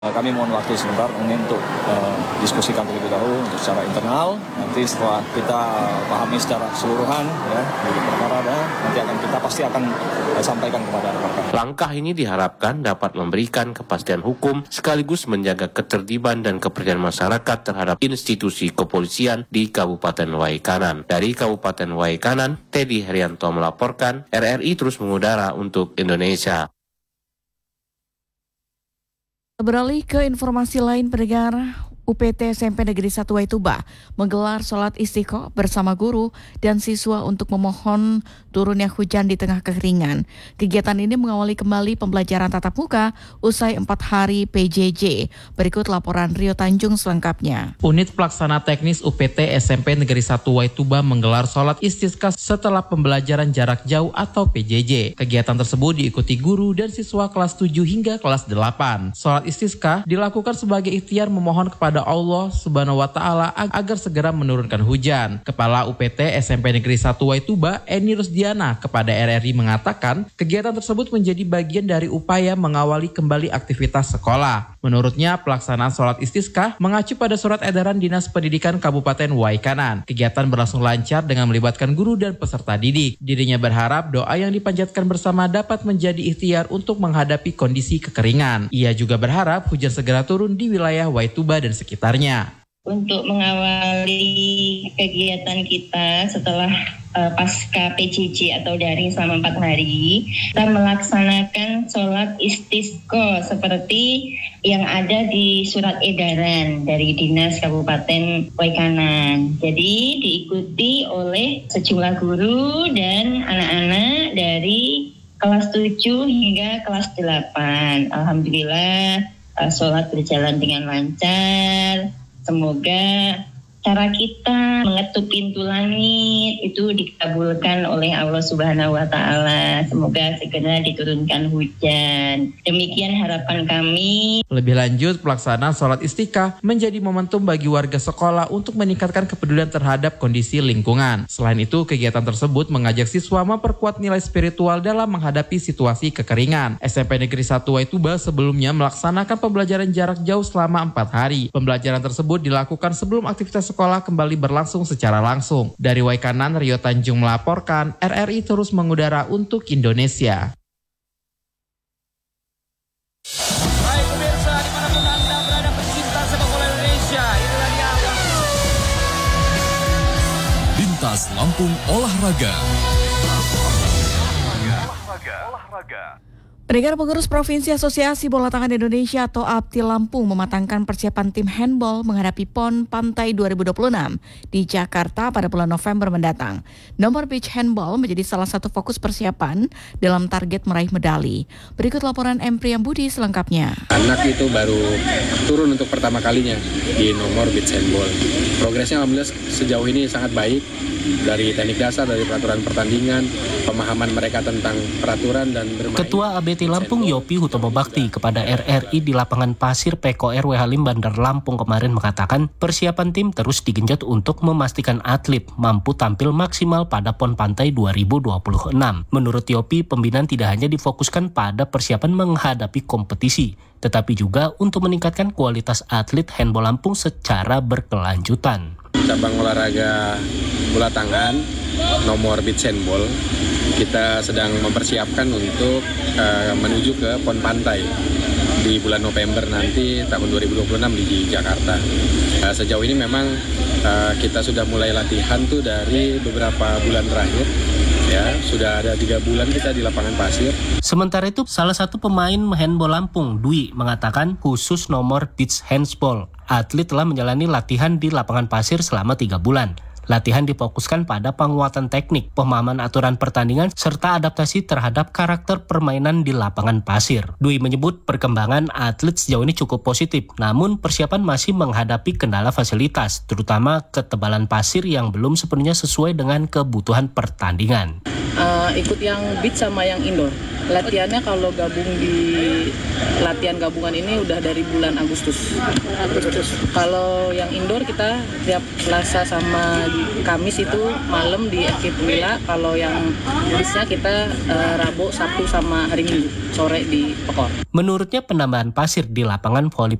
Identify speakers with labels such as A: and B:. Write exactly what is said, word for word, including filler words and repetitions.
A: Kami mohon waktu sebentar ini untuk uh, diskusikan terlebih dahulu untuk secara internal. Nanti setelah kita pahami secara keseluruhan ya dari perkara dan nanti akan kita pasti akan uh, sampaikan kepada rekan-rekan.
B: Langkah ini diharapkan dapat memberikan kepastian hukum sekaligus menjaga ketertiban dan kepercayaan masyarakat terhadap institusi kepolisian di Kabupaten Waikanan. Dari Kabupaten Waikanan, Teddy Herianto melaporkan, R R I terus mengudara untuk Indonesia.
C: Beralih ke informasi lain, pendengar, U P T S M P Negeri satu Waituba menggelar sholat istiqo bersama guru dan siswa untuk memohon turunnya hujan di tengah kekeringan. Kegiatan ini mengawali kembali pembelajaran tatap muka usai empat hari P J J. Berikut laporan Rio Tanjung selengkapnya.
D: Unit Pelaksana Teknis U P T S M P Negeri satu Waituba menggelar sholat istisqa setelah pembelajaran jarak jauh atau P J J. Kegiatan tersebut diikuti guru dan siswa kelas tujuh hingga kelas delapan. Sholat istisqa dilakukan sebagai ikhtiar memohon kepada Allah Subhanahu wa Ta'ala agar segera menurunkan hujan. Kepala U P T S M P Negeri satu Waituba, Eni Rusdiana, kepada R R I mengatakan kegiatan tersebut menjadi bagian dari upaya mengawali kembali aktivitas sekolah. Menurutnya, pelaksanaan sholat istisqa mengacu pada surat edaran Dinas Pendidikan Kabupaten Waikanan. Kegiatan berlangsung lancar dengan melibatkan guru dan peserta didik. Dirinya berharap doa yang dipanjatkan bersama dapat menjadi ikhtiar untuk menghadapi kondisi kekeringan. Ia juga berharap hujan segera turun di wilayah Waituba dan sekitarnya.
E: Untuk mengawali kegiatan kita setelah uh, pasca P J J atau daring selama empat hari, kita melaksanakan sholat istisqa seperti yang ada di surat edaran dari Dinas Kabupaten Waikanan. Jadi diikuti oleh sejumlah guru dan anak-anak dari kelas tujuh hingga kelas delapan. Alhamdulillah uh, sholat berjalan dengan lancar. Semoga cara kita mengetuk pintu langit itu dikabulkan oleh Allah Subhanahu wa Ta'ala. Semoga segera diturunkan hujan. Demikian harapan kami.
D: Lebih lanjut, pelaksanaan sholat istisqa menjadi momentum bagi warga sekolah untuk meningkatkan kepedulian terhadap kondisi lingkungan. Selain itu, kegiatan tersebut mengajak siswa memperkuat nilai spiritual dalam menghadapi situasi kekeringan. S M P Negeri satu Waituba sebelumnya melaksanakan pembelajaran jarak jauh selama empat hari. Pembelajaran tersebut dilakukan sebelum aktivitas sekolah kembali berlangsung secara langsung. Dari Waikanan, Rio Tanjung melaporkan, R R I terus mengudara untuk Indonesia.
F: Baik pemirsa, dimanapun Anda berada pecinta sepak bola Indonesia, inilah dia
G: Lintas Lampung Olahraga.
C: Pendengar, pengurus Provinsi Asosiasi Bola Tangan Indonesia atau APTI Lampung mematangkan persiapan tim handball menghadapi PON Pantai dua ribu dua puluh enam di Jakarta pada bulan November mendatang. Nomor beach handball menjadi salah satu fokus persiapan dalam target meraih medali. Berikut laporan M. Priyambudi selengkapnya.
H: Anak itu baru turun untuk pertama kalinya di nomor beach handball. Progresnya alhamdulillah sejauh ini sangat baik. Dari teknik dasar, dari peraturan pertandingan, pemahaman mereka tentang peraturan dan bermain.
I: Ketua A B T Lampung Yopi Hutomo Bakti kepada R R I di lapangan pasir P K R W Halim Bandar Lampung kemarin mengatakan persiapan tim terus digenjot untuk memastikan atlet mampu tampil maksimal pada PON Pantai dua ribu dua puluh enam. Menurut Yopi, pembinaan tidak hanya difokuskan pada persiapan menghadapi kompetisi, tetapi juga untuk meningkatkan kualitas atlet handball Lampung secara berkelanjutan.
H: Cabang olahraga bola tangan nomor beach handball kita sedang mempersiapkan untuk uh, menuju ke PON Pantai di bulan November nanti tahun dua ribu dua puluh enam di Jakarta. Uh, sejauh ini memang uh, kita sudah mulai latihan tuh dari beberapa bulan terakhir. Ya, sudah ada tiga bulan kita di lapangan pasir.
I: Sementara itu, salah satu pemain handball Lampung, Dwi, mengatakan khusus nomor beach handball, atlet telah menjalani latihan di lapangan pasir selama tiga bulan. Latihan difokuskan pada penguatan teknik, pemahaman aturan pertandingan, serta adaptasi terhadap karakter permainan di lapangan pasir. Dwi menyebut perkembangan atlet sejauh ini cukup positif, namun persiapan masih menghadapi kendala fasilitas, terutama ketebalan pasir yang belum sepenuhnya sesuai dengan kebutuhan pertandingan.
J: Uh, ikut yang beach sama yang indoor. Latihannya kalau gabung di latihan gabungan ini udah dari bulan Agustus. Agustus. Kalau yang indoor kita tiap Selasa sama pagi. Kamis itu malam di Ekip Wila, kalau yang bisnya kita uh, Rabu, Sabtu sama hari Minggu sore di Pekor.
I: Menurutnya penambahan pasir di lapangan voli